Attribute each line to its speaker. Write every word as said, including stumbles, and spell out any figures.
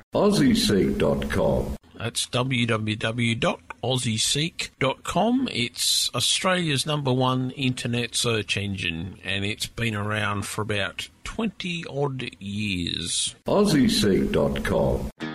Speaker 1: Aussie Seek dot com.
Speaker 2: That's w w w dot aussie seek dot com. It's Australia's number one internet search engine, and it's been around for about twenty odd years.
Speaker 1: Aussie Seek dot com.